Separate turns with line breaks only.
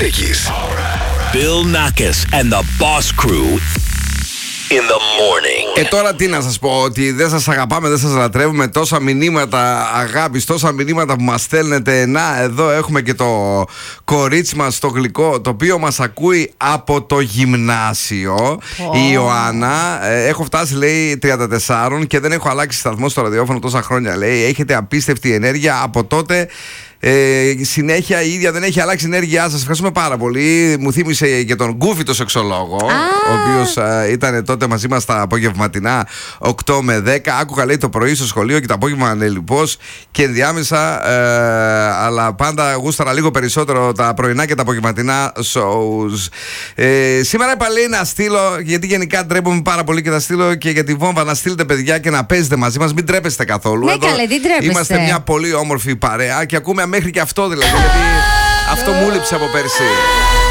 Νίκης.
Bill Nackis and the Boss Crew in the morning.
Τώρα τι να σας πω, ότι δεν σας αγαπάμε, δεν σας λατρεύουμε. Τόσα μηνύματα αγάπης, τόσα μηνύματα που μας στέλνετε. Να, εδώ έχουμε και το κορίτσι μας το γλυκό, το οποίο μας ακούει από το γυμνάσιο. Η Ιωάννα. Έχω φτάσει, λέει, 34 και δεν έχω αλλάξει σταθμό στο ραδιόφωνο τόσα χρόνια. Λέει, έχετε απίστευτη ενέργεια από τότε. Συνέχεια η ίδια δεν έχει αλλάξει η ενέργειά σας. Ευχαριστούμε πάρα πολύ. Μου θύμισε και τον Γκούφι το σεξολόγο, ο οποίος ήταν τότε μαζί μας τα απογευματινά 8 με 10. Άκουγα, λέει, το πρωί στο σχολείο και το απόγευμα ανελιπώς και ενδιάμεσα, αλλά πάντα γούσταρα λίγο περισσότερο τα πρωινά και τα απογευματινά shows. Σήμερα είπα, λέει, να στείλω, γιατί γενικά ντρέπομαι πάρα πολύ και θα στείλω και για τη Βόμβα να στείλετε, παιδιά, και να παίζετε μαζί μας. Μην τρέπεστε καθόλου.
Ναι, καλέ, δεν τρέπεστε.
Είμαστε μια πολύ όμορφη παρέα και ακούμε μέχρι και αυτό, δηλαδή, γιατί αυτό μου λείψε από πέρσι.